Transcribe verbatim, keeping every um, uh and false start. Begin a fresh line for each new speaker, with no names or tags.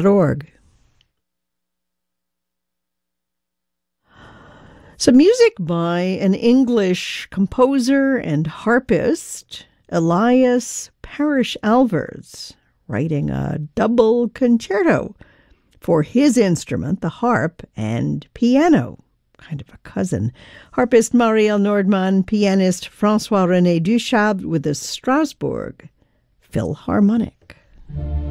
dot org. Some music by an English composer and harpist, Elias Parrish Alvars, writing a double concerto for his instrument, the harp, and piano, kind of a cousin. Harpist Marielle Nordman, pianist François-René Duchâble with the Strasbourg Philharmonic.